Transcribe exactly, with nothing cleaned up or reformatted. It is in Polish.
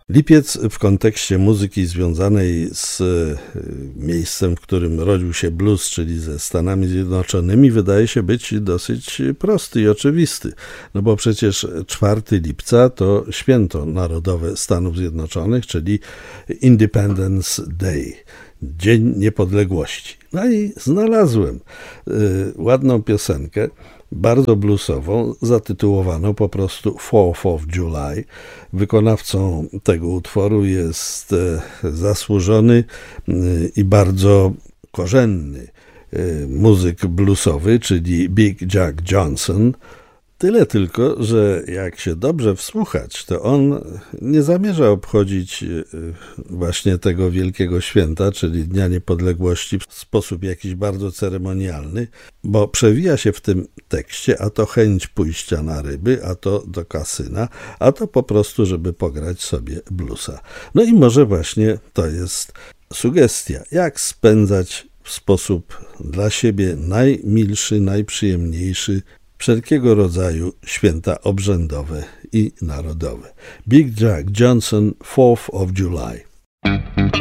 Lipiec w kontekście muzyki związanej z miejscem, w którym rodził się blues, czyli ze Stanami Zjednoczonymi, wydaje się być dosyć prosty i oczywisty. No bo przecież czwartego lipca to święto narodowe Stanów Zjednoczonych, czyli Independence Day, Dzień Niepodległości. No i znalazłem y, ładną piosenkę, bardzo bluesową, zatytułowaną po prostu fourth of July. Wykonawcą tego utworu jest e, zasłużony e, i bardzo korzenny e, muzyk bluesowy, czyli Big Jack Johnson. Tyle tylko, że jak się dobrze wsłuchać, to on nie zamierza obchodzić właśnie tego wielkiego święta, czyli Dnia Niepodległości, w sposób jakiś bardzo ceremonialny, bo przewija się w tym tekście a to chęć pójścia na ryby, a to do kasyna, a to po prostu, żeby pograć sobie bluesa. No i może właśnie to jest sugestia, jak spędzać w sposób dla siebie najmilszy, najprzyjemniejszy wszelkiego rodzaju święta obrzędowe i narodowe. Big Jack Johnson, fourth of July.